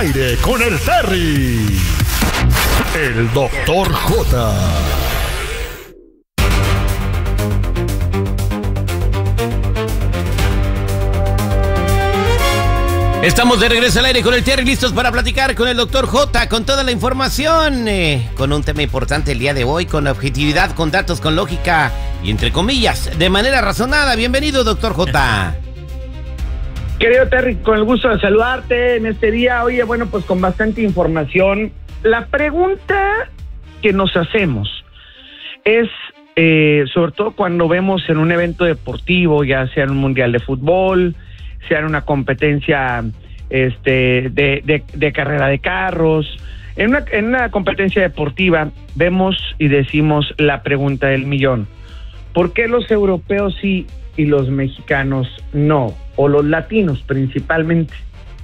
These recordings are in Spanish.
aire con el Terry. El Doctor J. Estamos de regreso al aire con el Terry, listos para platicar con el Dr. J, con toda la información, con un tema importante el día de hoy, con objetividad, con datos, con lógica y entre comillas, de manera razonada. Bienvenido, Dr. J. Querido Terry, con el gusto de saludarte en este día. Oye, bueno, pues con bastante información. La pregunta que nos hacemos es, sobre todo cuando vemos en un evento deportivo, ya sea en un mundial de fútbol, sea en una competencia de carrera de carros, en una competencia deportiva, vemos y decimos la pregunta del millón: ¿por qué los europeos sí y los mexicanos no? O los latinos principalmente.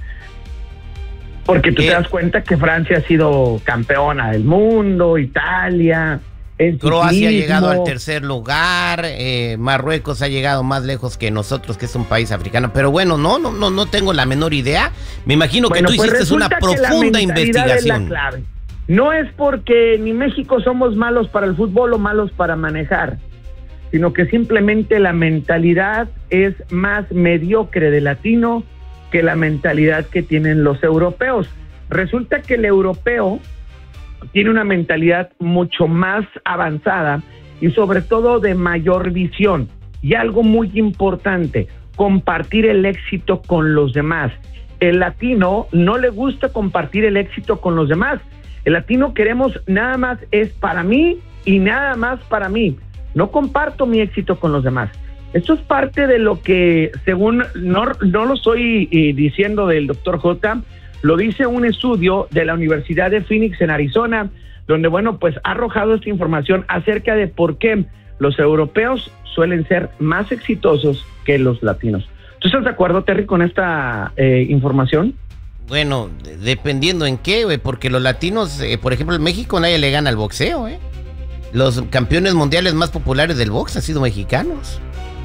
Porque tú te das cuenta que Francia ha sido campeona del mundo, Italia, Croacia ha llegado al tercer lugar, Marruecos ha llegado más lejos que nosotros, que es un país africano. Pero bueno, no tengo la menor idea. Me imagino que tú hiciste una profunda investigación. Es la clave. No es porque ni México somos malos para el fútbol o malos para manejar, sino que simplemente la mentalidad es más mediocre de latino que la mentalidad que tienen los europeos. Resulta que el europeo tiene una mentalidad mucho más avanzada y sobre todo de mayor visión. Y algo muy importante, compartir el éxito con los demás. El latino no le gusta compartir el éxito con los demás. El latino queremos nada más es para mí y nada más para mí. No comparto mi éxito con los demás. Esto es parte de lo que, según, no lo estoy diciendo del Dr. J, lo dice un estudio de la Universidad de Phoenix en Arizona, donde, bueno, pues ha arrojado esta información acerca de por qué los europeos suelen ser más exitosos que los latinos. ¿Tú estás de acuerdo, Terry, con esta información? Bueno, dependiendo en qué, güey, porque los latinos, por ejemplo, en México nadie le gana al boxeo, ¿eh? Los campeones mundiales más populares del box han sido mexicanos.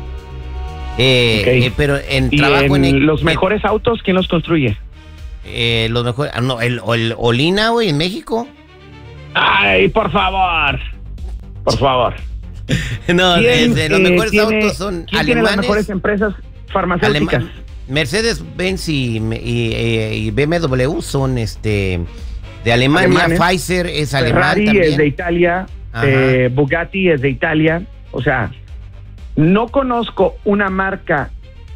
Okay. Pero en ¿y trabajo en los mejores autos, quién los construye? Los mejores, no, el Olina, güey, en México. Ay, por favor. Por favor. No, los mejores autos son ¿quién alemanes. Tiene las mejores empresas farmacéuticas? Mercedes-Benz y BMW son de Alemania. Alemanes. Pfizer es alemán Ferrari también. es de Italia. Bugatti es de Italia. O sea, no conozco una marca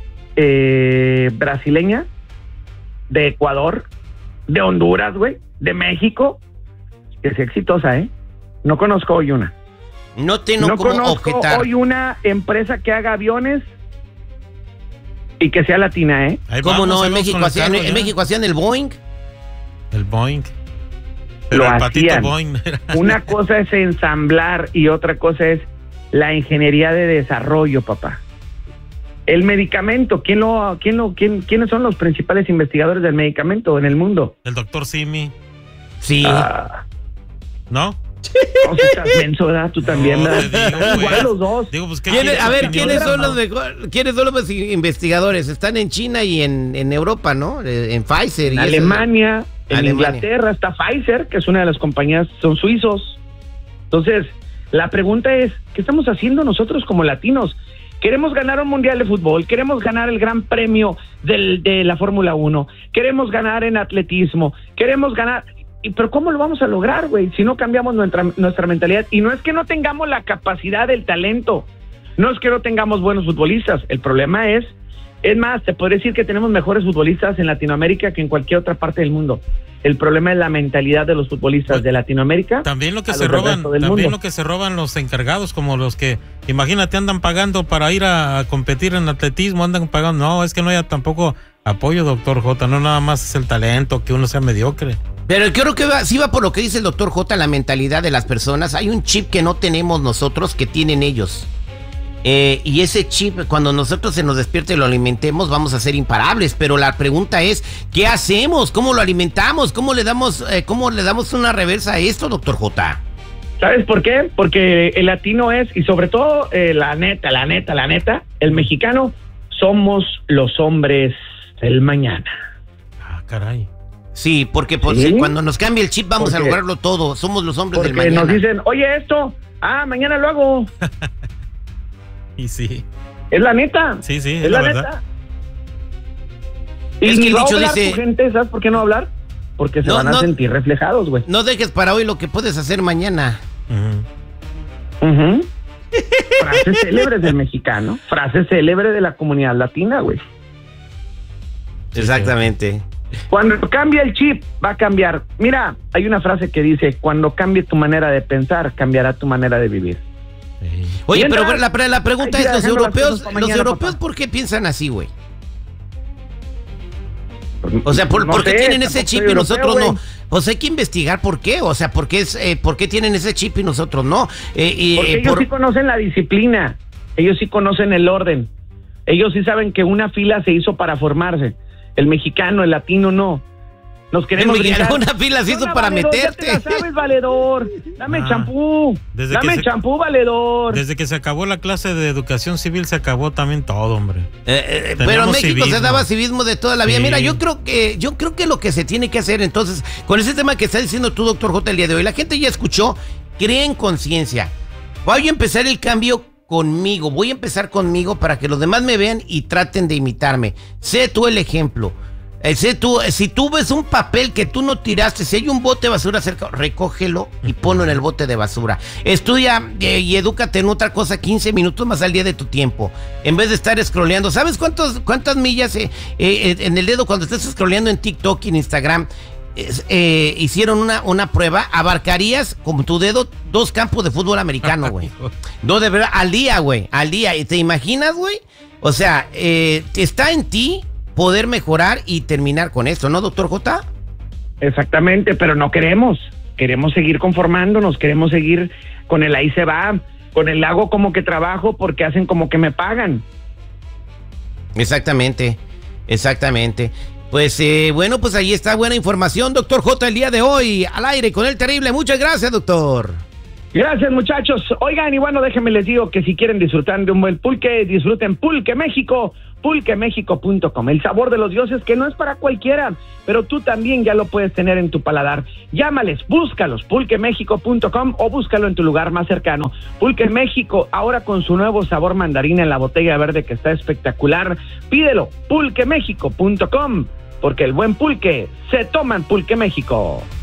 brasileña, de Ecuador, de Honduras, güey, de México, que sea exitosa, ¿eh? No conozco hoy una. No conozco objetar. Hoy una empresa que haga aviones y que sea latina, ¿eh? ¿Cómo no? En México hacían el Boeing. El Boeing. Pero Lo el patito hacían. Boeing. Una cosa es ensamblar y otra cosa es la ingeniería de desarrollo, papá. El medicamento, ¿quiénes son los principales investigadores del medicamento en el mundo? El doctor Simi. Sí. ¿No? ¿Cómo estás menso, verdad? Tú también, No, ¿verdad? te digo, Igual los dos. Digo, pues, ¿quiénes son los mejores? ¿Quiénes son los investigadores? Están en China y en Europa, ¿no? En Pfizer. En Alemania, en Inglaterra está Pfizer, que es una de las compañías, son suizos. Entonces, la pregunta es, ¿qué estamos haciendo nosotros como latinos? Queremos ganar un mundial de fútbol, queremos ganar el gran premio de la Fórmula 1, queremos ganar en atletismo, queremos ganar... Pero ¿cómo lo vamos a lograr, güey? Si no cambiamos nuestra mentalidad. Y no es que no tengamos la capacidad, el talento, no es que no tengamos buenos futbolistas. El problema es más, te podría decir que tenemos mejores futbolistas en Latinoamérica que en cualquier otra parte del mundo. El problema es la mentalidad de los futbolistas de Latinoamérica. También lo que se roban los encargados, como los que, imagínate, andan pagando para ir a competir en atletismo, andan pagando. No, es que no haya tampoco apoyo, doctor J, no nada más es el talento, que uno sea mediocre. Pero creo que sí va por lo que dice el doctor J, la mentalidad de las personas. Hay un chip que no tenemos nosotros, que tienen ellos. Y ese chip, cuando nosotros se nos despierte y lo alimentemos, vamos a ser imparables. Pero la pregunta es, ¿qué hacemos? ¿Cómo lo alimentamos? ¿Cómo le damos una reversa a esto, doctor J? ¿Sabes por qué? Porque el latino es, y sobre todo, la neta, el mexicano, somos los hombres del mañana. Ah, caray. Sí, porque pues, ¿Sí? Cuando nos cambie el chip vamos a lograrlo todo. Somos los hombres del mañana. Nos dicen, oye, esto, mañana lo hago. Y sí. Es la neta. Sí, es la verdad. neta. Es Y que el va a dicho hablar dice... tu gente, ¿sabes por qué no hablar? Porque se van a sentir reflejados, güey. No dejes para hoy lo que puedes hacer mañana. Frases célebres del mexicano, frases célebres de la comunidad latina, güey. Exactamente. Cuando cambia el chip, va a cambiar. Mira, hay una frase que dice, cuando cambie tu manera de pensar, cambiará tu manera de vivir. Oye, Mientras, pero la pregunta es, los europeos, ¿por qué piensan así, güey? O sea, ¿por qué tienen ese chip y nosotros no? Pues hay que investigar por qué, o sea, ¿por qué tienen ese chip y nosotros no? Porque ellos sí conocen la disciplina, ellos sí conocen el orden, ellos sí saben que una fila se hizo para formarse. El mexicano, el latino no. Nos queremos brincar. Una fila se hizo para valedor, meterte. Ya te la sabes, valedor. Dame champú. Dame champú, valedor. Desde que se acabó la clase de educación civil se acabó también todo, hombre. Pero en México se daba civismo de toda la vida. Sí. Mira, yo creo que lo que se tiene que hacer entonces, con ese tema que está diciendo tú, doctor J, el día de hoy, la gente ya escuchó, creen conciencia. Voy a empezar el cambio conmigo, voy a empezar conmigo para que los demás me vean y traten de imitarme. Sé tú el ejemplo. Si tú ves un papel que tú no tiraste, si hay un bote de basura cerca, recógelo y ponlo en el bote de basura. Estudia y edúcate en otra cosa 15 minutos más al día de tu tiempo, en vez de estar scrolleando. ¿Sabes cuántas millas en el dedo cuando estás scrolleando en TikTok y en Instagram? Hicieron una prueba, abarcarías como tu dedo 2 campos de fútbol americano, güey. No, de verdad, al día, güey, al día. ¿Te imaginas, güey? O sea, está en ti poder mejorar y terminar con esto, ¿no, doctor J? Exactamente, pero no queremos seguir conformándonos, queremos seguir con el ahí se va, con el hago como que trabajo porque hacen como que me pagan. Exactamente. Pues bueno, pues ahí está buena información, doctor J, el día de hoy, al aire con el terrible. Muchas gracias, doctor. Gracias, muchachos. Oigan, y bueno, déjenme les digo que si quieren disfrutar de un buen pulque, disfruten Pulque México, pulquemexico.com. El sabor de los dioses que no es para cualquiera, pero tú también ya lo puedes tener en tu paladar. Llámales, búscalos, pulquemexico.com o búscalo en tu lugar más cercano. Pulque México, ahora con su nuevo sabor mandarina en la botella verde que está espectacular. Pídelo, pulquemexico.com, porque el buen pulque se toma en Pulque México.